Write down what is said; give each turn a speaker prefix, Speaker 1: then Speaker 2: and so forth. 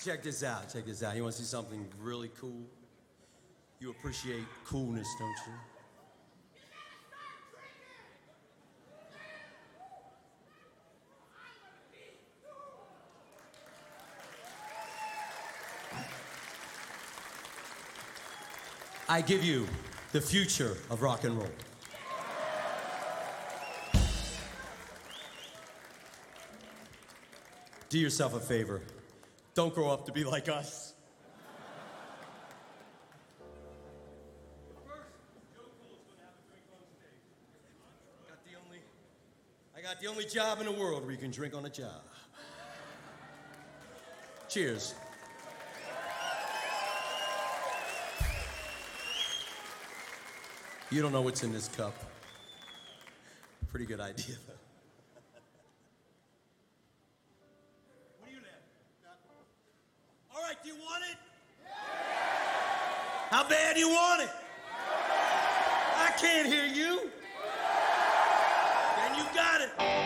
Speaker 1: Check this out. Check this out. You want to see something really cool? You appreciate coolness, don't you? I give you the future of rock and roll. Do yourself a favor. Don't grow up to be like us. I got the only job in the world where you can drink on a job. Cheers. You don't know what's in this cup. Pretty good idea, though. What do you have? All right, do you want it? How bad do you want it? I can't hear you. Then you got it.